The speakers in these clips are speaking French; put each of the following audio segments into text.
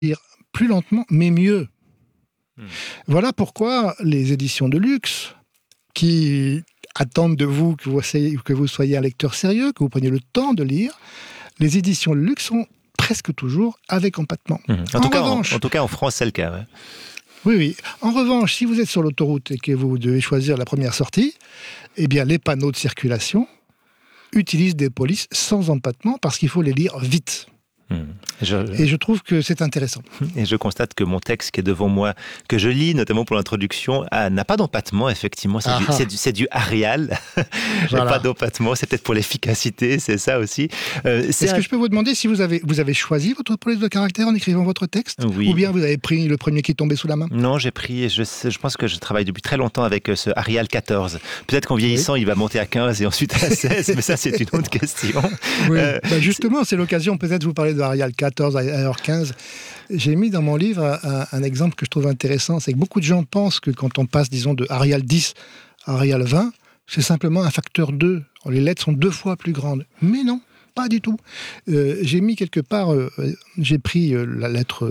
lire plus lentement, mais mieux. Voilà pourquoi les éditions de luxe, qui attendent de vous que vous soyez un lecteur sérieux, que vous preniez le temps de lire, les éditions de luxe sont presque toujours avec empattement. En tout cas, en France, c'est le cas. Ouais. Oui. En revanche, si vous êtes sur l'autoroute et que vous devez choisir la première sortie, eh bien, les panneaux de circulation utilisent des polices sans empattement parce qu'il faut les lire vite. Et je trouve que c'est intéressant. Et je constate que mon texte qui est devant moi, que je lis notamment pour l'introduction, n'a pas d'empattement, effectivement. C'est du Arial. Voilà. Pas d'empattement, c'est peut-être pour l'efficacité, c'est ça aussi. Est-ce que je peux vous demander si vous avez choisi votre police de caractère en écrivant votre texte ? Oui. Ou bien vous avez pris le premier qui tombait sous la main ? Non, j'ai pris, je pense que je travaille depuis très longtemps avec ce Arial 14. Peut-être qu'en vieillissant, il va monter à 15 et ensuite à 16, mais ça, c'est une autre question. Oui. Justement, c'est l'occasion peut-être de vous parler de Arial 14, alors 15. J'ai mis dans mon livre un exemple que je trouve intéressant, c'est que beaucoup de gens pensent que quand on passe, disons, de Arial 10 à Arial 20, c'est simplement un facteur 2. Les lettres sont 2 fois plus grandes. Mais non, pas du tout. J'ai mis quelque part, j'ai pris la lettre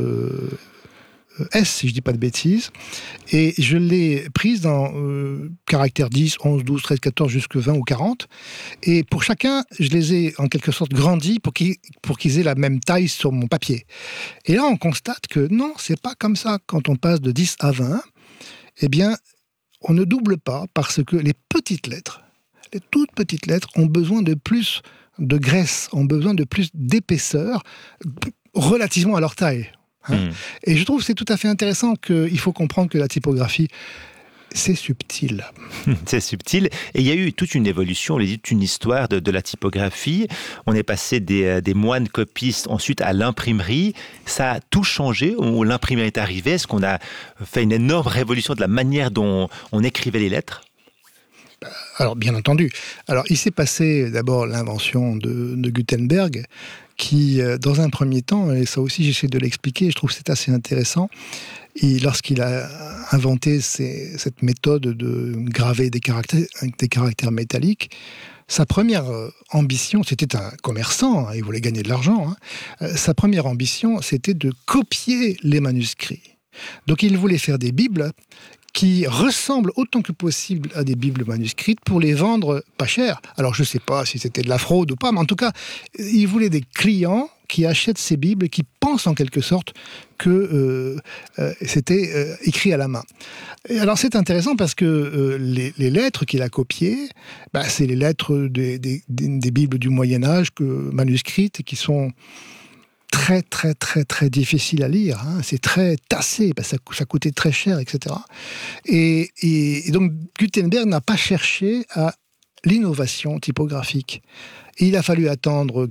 S, si je ne dis pas de bêtises, et je l'ai prise dans caractères 10, 11, 12, 13, 14, jusque 20 ou 40. Et pour chacun, je les ai en quelque sorte grandis pour qu'ils aient la même taille sur mon papier. Et là, on constate que non, c'est pas comme ça. Quand on passe de 10 à 20, eh bien, on ne double pas parce que les petites lettres, les toutes petites lettres, ont besoin de plus de graisse, ont besoin de plus d'épaisseur relativement à leur taille. Et je trouve que c'est tout à fait intéressant qu'il faut comprendre que la typographie, c'est subtil. C'est subtil. Et il y a eu toute une évolution, on l'a dit, toute une histoire de la typographie. On est passé des moines copistes ensuite à l'imprimerie. Ça a tout changé. L'imprimerie est arrivée. Est-ce qu'on a fait une énorme révolution de la manière dont on écrivait les lettres ? Alors, bien entendu. Alors, il s'est passé d'abord l'invention de Gutenberg, qui, dans un premier temps, et ça aussi j'essaie de l'expliquer, je trouve que c'est assez intéressant, lorsqu'il a inventé cette méthode de graver des caractères métalliques, sa première ambition, c'était un commerçant, il voulait gagner de l'argent, sa première ambition, c'était de copier les manuscrits. Donc il voulait faire des bibles qui ressemblent autant que possible à des bibles manuscrites pour les vendre pas cher. Alors je ne sais pas si c'était de la fraude ou pas, mais en tout cas, il voulait des clients qui achètent ces bibles et qui pensent en quelque sorte que c'était écrit à la main. Et alors c'est intéressant parce que les lettres qu'il a copiées, c'est les lettres des bibles du Moyen-Âge manuscrites qui sont très, très, très, très difficile à lire. C'est très tassé, ça coûtait très cher, etc. Et donc, Gutenberg n'a pas cherché à l'innovation typographique. Et il a fallu attendre,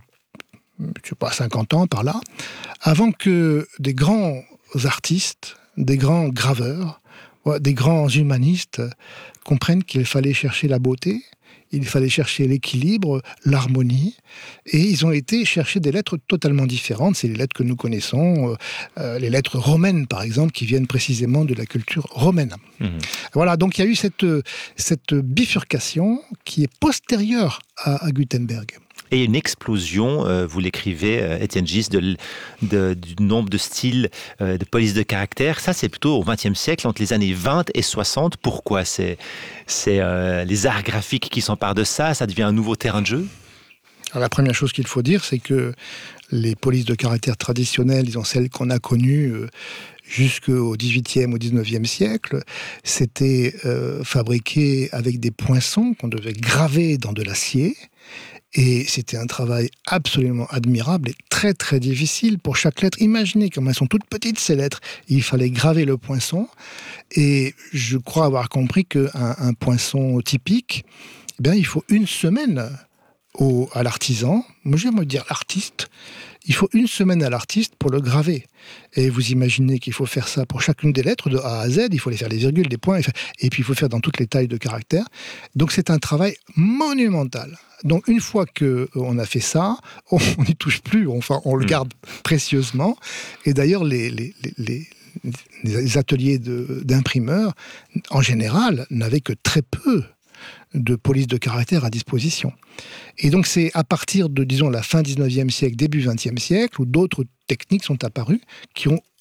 50 ans par là, avant que des grands artistes, des grands graveurs, des grands humanistes comprennent qu'il fallait chercher la beauté, il fallait chercher l'équilibre, l'harmonie, et ils ont été chercher des lettres totalement différentes. C'est les lettres que nous connaissons, les lettres romaines, par exemple, qui viennent précisément de la culture romaine. Voilà, donc il y a eu cette bifurcation qui est postérieure à Gutenberg. Et une explosion, vous l'écrivez, Étienne Gis, du nombre de styles de police de caractère. Ça, c'est plutôt au XXe siècle, entre les années 20 et 60. Pourquoi ? C'est les arts graphiques qui s'emparent de ça. Ça devient un nouveau terrain de jeu ? Alors, la première chose qu'il faut dire, c'est que les polices de caractère traditionnelles, disons celles qu'on a connues jusqu'au XVIIIe, au XIXe siècle, c'était fabriqué avec des poinçons qu'on devait graver dans de l'acier. Et c'était un travail absolument admirable et très très difficile pour chaque lettre. Imaginez comme elles sont toutes petites ces lettres. Il fallait graver le poinçon. Et je crois avoir compris qu'un poinçon typique, il faut 1 semaine à l'artisan. Moi j'aime dire l'artiste. Il faut 1 semaine à l'artiste pour le graver. Et vous imaginez qu'il faut faire ça pour chacune des lettres de A à Z. Il faut les faire des virgules, des points. Et puis il faut faire dans toutes les tailles de caractères. Donc c'est un travail monumental. Donc une fois qu'on a fait ça, on n'y touche plus, enfin on le garde précieusement. Et d'ailleurs les ateliers d'imprimeurs, en général, n'avaient que très peu de police de caractère à disposition. Et donc c'est à partir de, disons, la fin 19e siècle, début 20e siècle, où d'autres techniques sont apparues qui ont